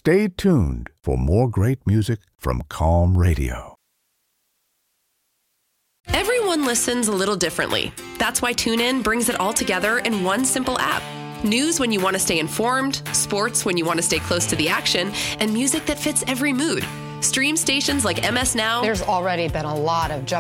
Stay tuned for more great music from Calm Radio. Everyone listens a little differently. That's why TuneIn brings it all together in one simple app. News when you want to stay informed, sports when you want to stay close to the action, and music that fits every mood. Stream stations like MS Now. There's already been a lot of